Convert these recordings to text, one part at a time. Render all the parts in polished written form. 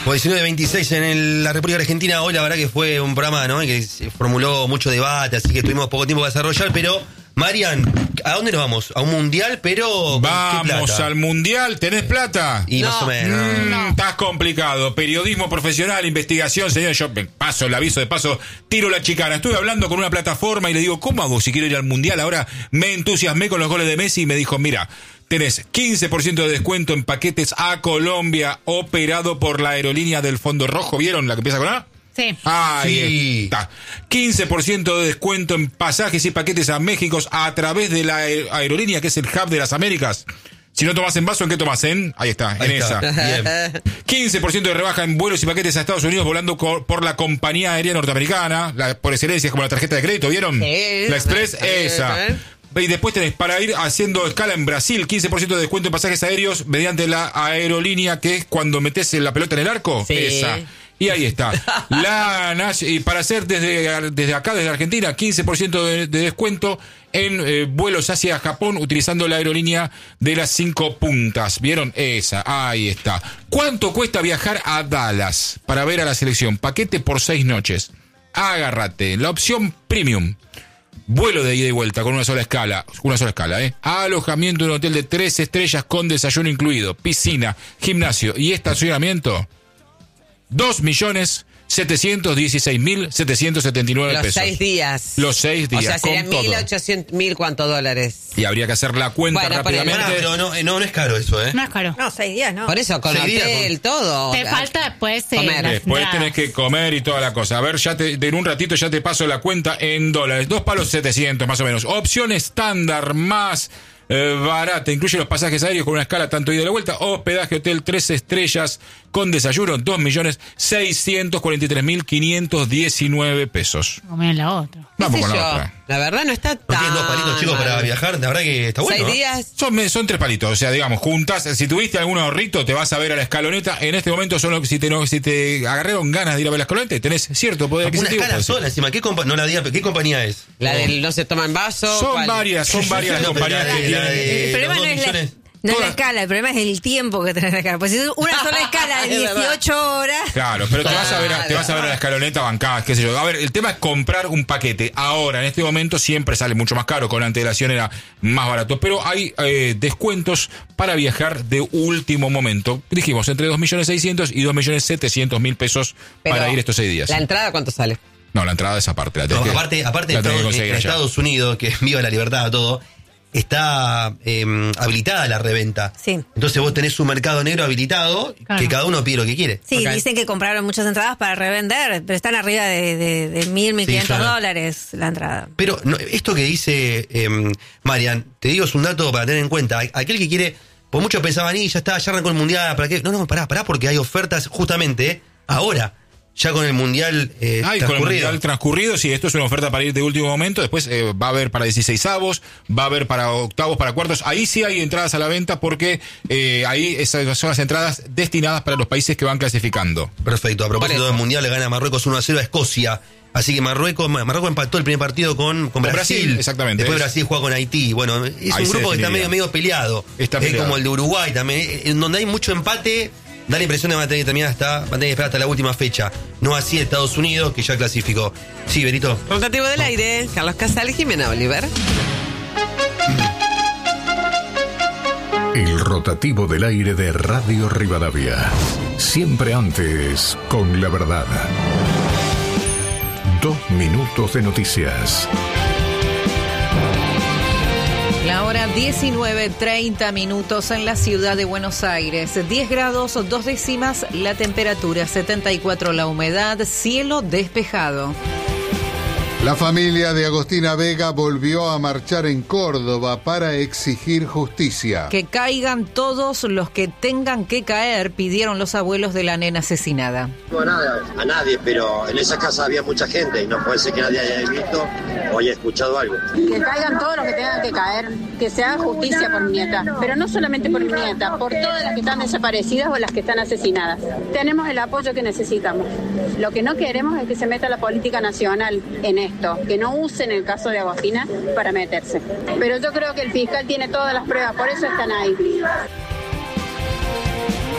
Pues 19-26 en la República Argentina. Hoy la verdad que fue un programa, ¿no?, que se formuló mucho debate, así que tuvimos poco tiempo para desarrollar, pero Marian, ¿a dónde nos vamos? ¿A un mundial? Pero vamos al mundial. ¿Tenés plata? Y más o menos. Estás complicado. Periodismo profesional, investigación, señor. Yo paso el aviso, de paso tiro la chicana. Estuve hablando con una plataforma y le digo, ¿cómo hago si quiero ir al mundial? Ahora me entusiasmé con los goles de Messi y me dijo, mira, tenés 15% de descuento en paquetes a Colombia operado por la aerolínea del Fondo Rojo. ¿Vieron la que empieza con A? Sí. Ahí está. 15% de descuento en pasajes y paquetes a México a través de la aerolínea que es el Hub de las Américas. Si no tomás en vaso, ¿en qué tomás? Ahí está, en esa. Bien. 15% de rebaja en vuelos y paquetes a Estados Unidos volando por la compañía aérea norteamericana. Por excelencia, es como la tarjeta de crédito, ¿vieron? Sí, la Express, esa. Y después tenés para ir haciendo escala en Brasil, 15% de descuento en pasajes aéreos mediante la aerolínea, que es cuando metés la pelota en el arco. Sí. Esa. Y ahí está. Y para hacer desde acá, desde Argentina, 15% de descuento en vuelos hacia Japón utilizando la aerolínea de las 5 puntas. ¿Vieron? Esa. Ahí está. ¿Cuánto cuesta viajar a Dallas para ver a la selección? Paquete por 6 noches. Agárrate. La opción premium. Vuelo de ida y vuelta con una sola escala, alojamiento en un hotel de 3 estrellas con desayuno incluido, piscina, gimnasio y estacionamiento. 2.716.779 pesos. Los 6 días. Los 6 días. O sea, serían 1.800.000 ¿cuántos dólares? Y habría que hacer la cuenta rápidamente. Pero no es caro eso, ¿eh? No es caro. No, 6 días, ¿no? Por eso, con hotel, todo. Te falta después comer. Después tenés que comer y toda la cosa. A ver, en un ratito ya te paso la cuenta en dólares. 2 palos 700 más o menos. Opción estándar más barata. Incluye los pasajes aéreos con una escala tanto ida y de vuelta. Hospedaje hotel 3 estrellas con desayuno. 2.643.519 pesos. Vamos a la otra. Vamos con la otra. La verdad no está tan... ¿Tienes 2 palitos, chicos, para viajar? La verdad que está bueno. 6 días. Son 3 palitos, o sea, digamos, juntas. Si tuviste algún ahorrito, te vas a ver a la escaloneta. En este momento, solo si te agarraron ganas de ir a ver la escaloneta, tenés cierto poder adquisitivo. Una escala sola encima. ¿Qué compañía es? La del no se toma en vaso. Son varias las compañías que tienen. El problema no es la escala, el problema es el tiempo que tenés acá. Pues si es una sola escala de 18 horas. Claro, pero te vas a ver a la escaloneta bancada, qué sé yo. A ver, el tema es comprar un paquete. Ahora, en este momento, siempre sale mucho más caro. Con antelación era más barato. Pero hay descuentos para viajar de último momento. Dijimos, entre 2.600.000 y 2.700.000 pesos para ir estos 6 días. ¿La entrada cuánto sale? No, la entrada es aparte. Aparte en Estados Unidos, que viva la libertad, todo, está habilitada la reventa. Sí. Entonces vos tenés un mercado negro habilitado, que cada uno pide lo que quiere. Sí, dicen que compraron muchas entradas para revender, pero están arriba de 1.500 dólares la entrada. Pero esto que dice Marian, te digo, es un dato para tener en cuenta. Aquel que quiere, por muchos pensaban, ya está, ya arrancó el mundial, ¿para qué? No, pará, porque hay ofertas justamente ahora. Ya con el mundial transcurrido. Con el mundial transcurrido, sí, esto es una oferta para ir de último momento. Después va a haber para 16avos, va a haber para octavos, para cuartos. Ahí sí hay entradas a la venta porque ahí esas son las entradas destinadas para los países que van clasificando. Perfecto. A propósito del mundial, le gana Marruecos 1-0 a Escocia. Así que Marruecos empató el primer partido con Brasil. Exactamente. Después Brasil juega con Haití. Bueno, es un grupo que está medio peleado. Está peleado. Como el de Uruguay también, en donde hay mucho empate. Da la impresión de que van a tener que esperar hasta la última fecha. No así Estados Unidos, que ya clasificó. Sí, Berito. Rotativo del aire, Carlos Casal y Jimena Oliver. El rotativo del aire de Radio Rivadavia. Siempre antes, con la verdad. 2 minutos de noticias. La hora 19:30 en la ciudad de Buenos Aires. 10 grados, 2 décimas la temperatura, 74 la humedad, cielo despejado. La familia de Agostina Vega volvió a marchar en Córdoba para exigir justicia. Que caigan todos los que tengan que caer, pidieron los abuelos de la nena asesinada. No a nadie, pero en esa casa había mucha gente y no puede ser que nadie haya visto o haya escuchado algo. Que caigan todos los que tengan que caer, que se haga justicia por mi nieta, pero no solamente por mi nieta, por todas las que están desaparecidas o las que están asesinadas. Tenemos el apoyo que necesitamos. Lo que no queremos es que se meta la política nacional en esto, que no usen el caso de Agostina para meterse. Pero yo creo que el fiscal tiene todas las pruebas, por eso están ahí.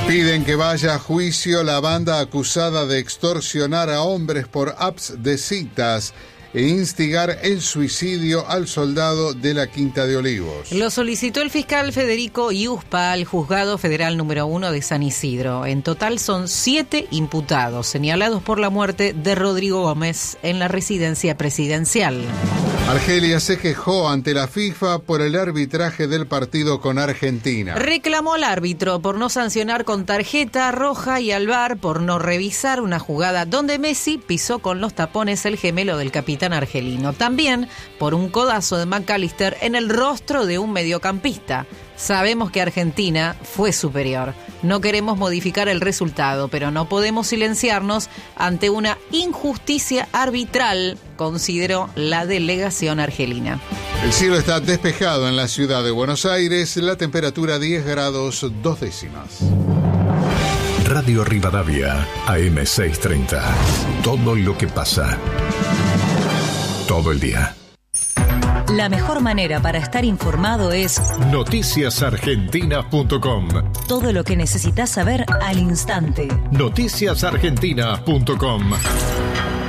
Piden que vaya a juicio la banda acusada de extorsionar a hombres por apps de citas e instigar el suicidio al soldado de la Quinta de Olivos. Lo solicitó el fiscal Federico Iuspa al Juzgado Federal número 1 de San Isidro. En total son 7 imputados señalados por la muerte de Rodrigo Gómez en la residencia presidencial. Argelia se quejó ante la FIFA por el arbitraje del partido con Argentina. Reclamó al árbitro por no sancionar con tarjeta roja y al VAR por no revisar una jugada donde Messi pisó con los tapones el gemelo del capitán argelino. También por un codazo de McAllister en el rostro de un mediocampista. Sabemos que Argentina fue superior. No queremos modificar el resultado, pero no podemos silenciarnos ante una injusticia arbitral, consideró la delegación argelina. El cielo está despejado en la ciudad de Buenos Aires, la temperatura 10 grados 2 décimas. Radio Rivadavia, AM 630. Todo lo que pasa. Todo el día. La mejor manera para estar informado es noticiasargentina.com. Todo lo que necesitas saber al instante. Noticiasargentina.com.